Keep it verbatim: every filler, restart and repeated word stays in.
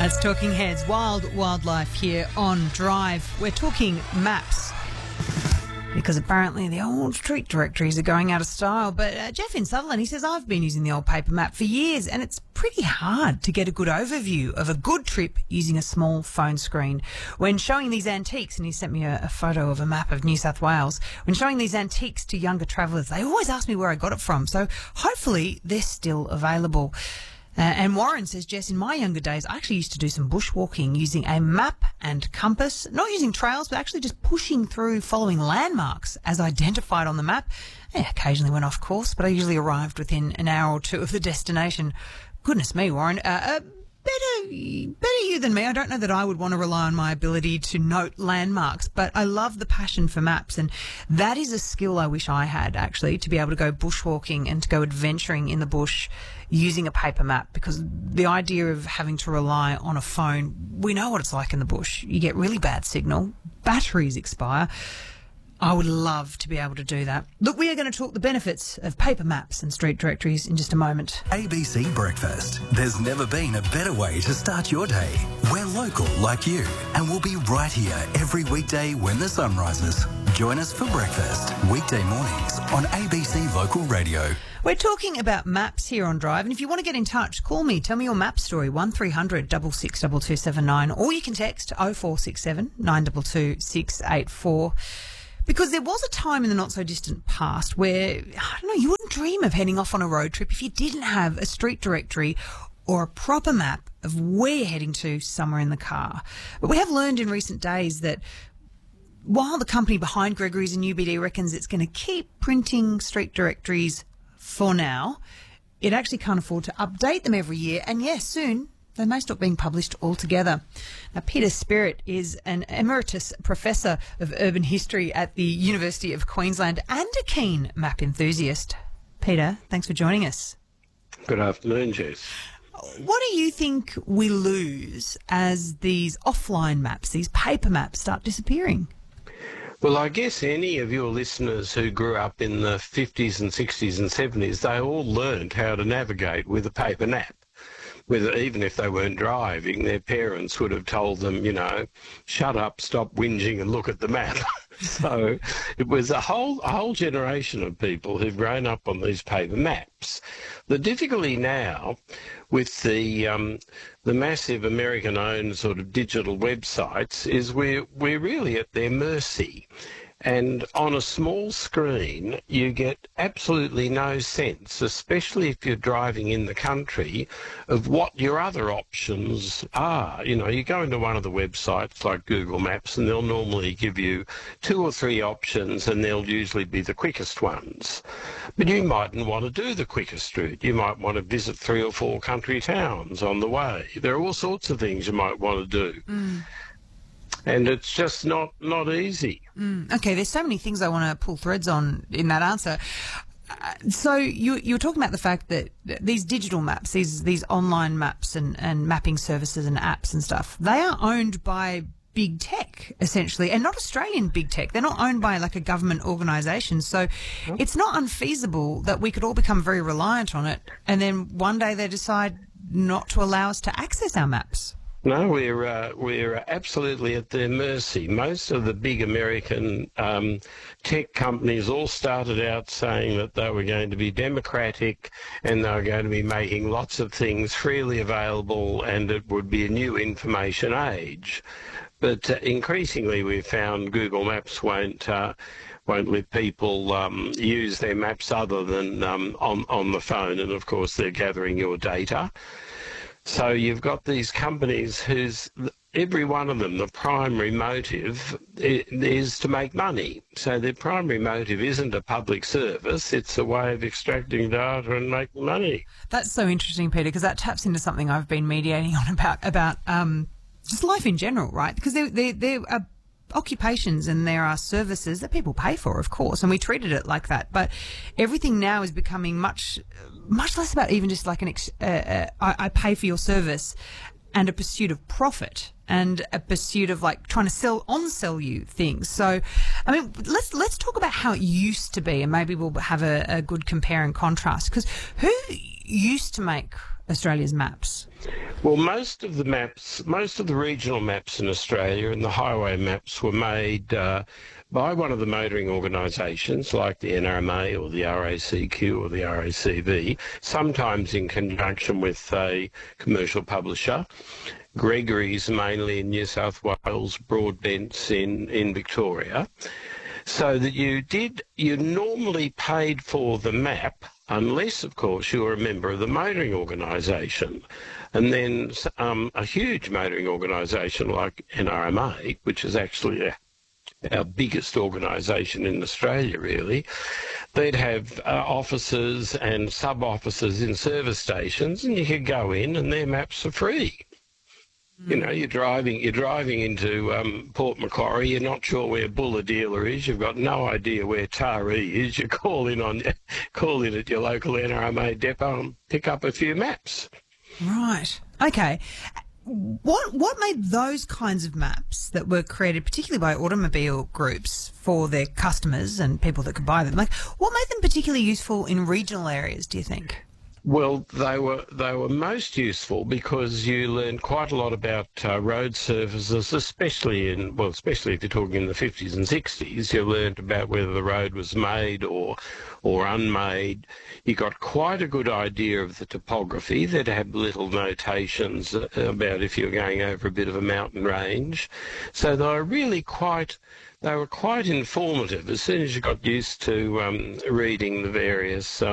That's Talking Heads, Wild Wildlife here on Drive. We're talking maps because apparently the old street directories are going out of style. But uh, Jeff in Sutherland, he says, I've been using the old paper map for years and it's pretty hard to get a good overview of a good trip using a small phone screen. When showing these antiques, and he sent me a, a photo of a map of New South Wales, when showing these antiques to younger travellers, they always ask me where I got it from. So hopefully they're still available. Uh, and Warren says, Jess, in my younger days, I actually used to do some bushwalking using a map and compass, not using trails, but actually just pushing through following landmarks as identified on the map. I occasionally went off course, but I usually arrived within an hour or two of the destination. Goodness me, Warren. Uh, uh, better, better you than me. I don't know that I would want to rely on my ability to note landmarks, but I love the passion for maps, and that is a skill I wish I had, actually, to be able to go bushwalking and to go adventuring in the bush using a paper map, because the idea of having to rely on a phone, we know what it's like in the bush. You get really bad signal, batteries expire. I would love to be able to do that. Look, we are going to talk the benefits of paper maps and street directories in just a moment. A B C Breakfast. There's never been a better way to start your day. We're local like you, and we'll be right here every weekday when the sun rises. Join us for breakfast, weekday mornings on A B C Local Radio. We're talking about maps here on Drive, and if you want to get in touch, call me. Tell me your map story, one three hundred six six two two seven nine, or you can text oh four six seven nine two two six eight four. Because there was a time in the not-so-distant past where, I don't know, you wouldn't dream of heading off on a road trip if you didn't have a street directory or a proper map of where you're heading to somewhere in the car. But we have learned in recent days that while the company behind Gregory's and U B D reckons it's going to keep printing street directories for now, it actually can't afford to update them every year. And yes, soon they may stop being published altogether. Now, Peter Spirit is an emeritus professor of urban history at the University of Queensland and a keen map enthusiast. Peter, thanks for joining us. Good afternoon, Jess. What do you think we lose as these offline maps, these paper maps, start disappearing? Well, I guess any of your listeners who grew up in the fifties and sixties and seventies, they all learned how to navigate with a paper map. Whether, even if they weren't driving, their parents would have told them, you know, shut up, stop whinging and look at the map. So it was a whole, a whole generation of people who've grown up on these paper maps. The difficulty now with the um, the massive American-owned sort of digital websites is we're, we're really at their mercy. And on a small screen, you get absolutely no sense, especially if you're driving in the country, of what your other options are. You know, you go into one of the websites like Google Maps and they'll normally give you two or three options and they'll usually be the quickest ones. But you mightn't want to do the quickest route. You might want to visit three or four country towns on the way. There are all sorts of things you might want to do. Mm. And it's just not, not easy. Mm, okay, there's so many things I want to pull threads on in that answer. Uh, so you you were talking about the fact that these digital maps, these these online maps and, and mapping services and apps and stuff, they are owned by big tech, essentially, and not Australian big tech. They're not owned by like a government organisation. So mm. it's not unfeasible that we could all become very reliant on it and then one day they decide not to allow us to access our maps. No, we're uh, we're absolutely at their mercy. Most of the big American um, tech companies all started out saying that they were going to be democratic and they were going to be making lots of things freely available and it would be a new information age. But uh, increasingly we've found Google Maps won't uh, won't let people um, use their maps other than um, on, on the phone, and of course they're gathering your data. So you've got these companies whose, every one of them, the primary motive is to make money. So their primary motive isn't a public service, it's a way of extracting data and making money. That's so interesting, Peter, because that taps into something I've been mediating on about, about um, just life in general, right? Because there, there, there are occupations and there are services that people pay for, of course, and we treated it like that. But everything now is becoming much, much less about even just like an ex- uh, uh, I, I pay for your service and a pursuit of profit and a pursuit of like trying to sell on sell you things. So, I mean, let's let's talk about how it used to be, and maybe we'll have a, a good compare and contrast. Because who used to make Australia's maps? Well, most of the maps, most of the regional maps in Australia and the highway maps were made uh, by one of the motoring organisations like the N R M A or the R A C Q or the R A C V, sometimes in conjunction with a commercial publisher. Gregory's mainly in New South Wales, Broadbent's in, in Victoria. So that you did, you normally paid for the map, unless, of course, you were a member of the motoring organisation. And then um, a huge motoring organisation like N R M A, which is actually a, our biggest organisation in Australia, really, they'd have uh, offices and sub-offices in service stations, and you could go in and their maps are free. You know, you're driving, you're driving into um, Port Macquarie, you're not sure where Bulla Dealer is, you've got no idea where Taree is, you call in on, call in at your local N R M A depot and pick up a few maps. Right. Okay. What what made those kinds of maps that were created particularly by automobile groups for their customers and people that could buy them, like what made them particularly useful in regional areas, do you think? Well, they were they were most useful because you learned quite a lot about uh, road surfaces, especially in well, especially if you're talking in the fifties and sixties. You learned about whether the road was made or or unmade. You got quite a good idea of the topography. They'd have little notations about if you're going over a bit of a mountain range. So they were really quite. They were quite informative as soon as you got used to um, reading the various. Uh,